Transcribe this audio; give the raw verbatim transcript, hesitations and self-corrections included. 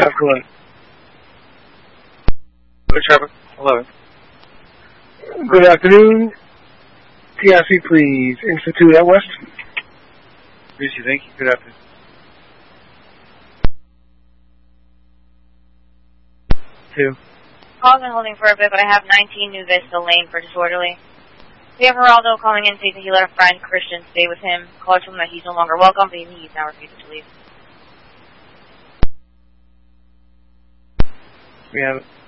That's correct. Good, Trevor. eleven. Good afternoon. T I C, please. Institute at West. Lucy, thank you. Good afternoon. Two. Call's been holding for a bit, but I have nineteen New Vista Lane for disorderly. We have Geraldo calling in saying that he let a friend, Christian, stay with him. Called him that he's no longer welcome, but he's now refusing to leave. We have it.